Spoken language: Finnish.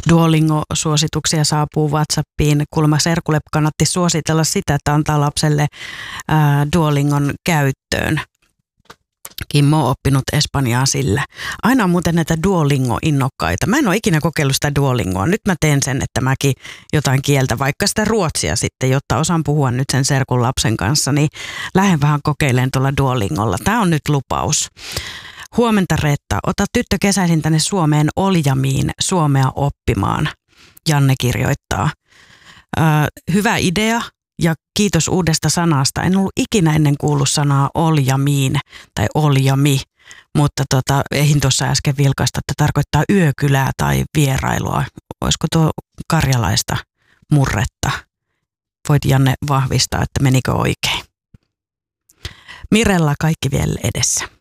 Duolingo-suosituksia saapuu WhatsAppiin. Kuulemma serkulle kannatti suositella sitä, että antaa lapselle Duolingon käyttöön. Kimmo on oppinut espanjaa sillä. Aina on muuten näitä Duolingo-innokkaita. Mä en ole ikinä kokeillut sitä Duolingoa. Nyt mä teen sen, että mäkin jotain kieltä, vaikka sitä ruotsia sitten, jotta osaan puhua nyt sen serkun lapsen kanssa, niin lähden vähän kokeilemaan tuolla Duolingolla. Tää on nyt lupaus. Huomenta Reetta, ota tyttö kesäisin tänne Suomeen Oljamiin suomea oppimaan. Janne kirjoittaa. Hyvä idea. Ja kiitos uudesta sanasta. En ollut ikinä ennen kuullut sanaa Oljamiin tai Oljami, mutta eihin tuossa äsken vilkaista, että tarkoittaa yökylää tai vierailua. Olisiko tuo karjalaista murretta? Voit Janne vahvistaa, että menikö oikein. Mirella kaikki vielä edessä.